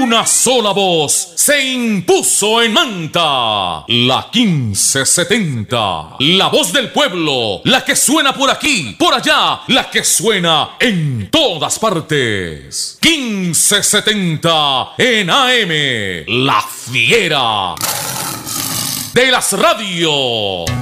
Una sola voz se impuso en Manta. La 1570. La voz del pueblo. La que suena por aquí, por allá. La que suena en todas partes. 1570 en AM. La fiera de las radios.